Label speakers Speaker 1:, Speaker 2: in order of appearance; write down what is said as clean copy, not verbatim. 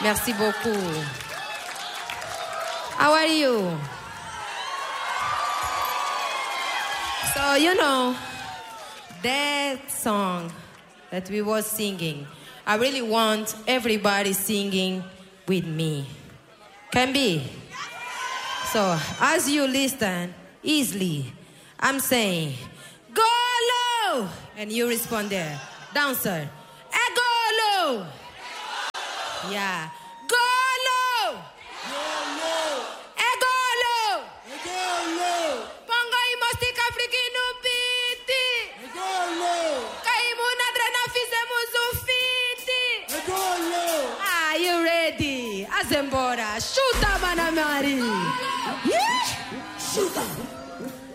Speaker 1: Merci beaucoup. How are you? So, you know, that song that we were singing, I really want everybody singing with me. Can be? So, as you listen easily, I'm saying, go low! And you respond there. Dancer, go low! Yeah. Go low! Go low! Pongo imostika afrikinu biti! Kaimu nadrena fizemu zufiti! Are you ready? Azembora, shoot up, Anna Marie!
Speaker 2: Shoot up!